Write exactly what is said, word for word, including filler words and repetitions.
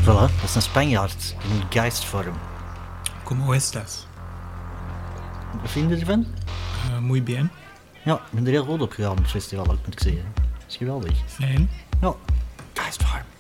Voilà, dat is een Spanjaard in geistvorm. ¿Cómo estás? Wat vind je ervan? Uh, muy bien. Ja, ik ben er heel goed op gegaan op het festival, moet ik zeggen. Dat is geweldig. Fijn. Ja, geistvorm.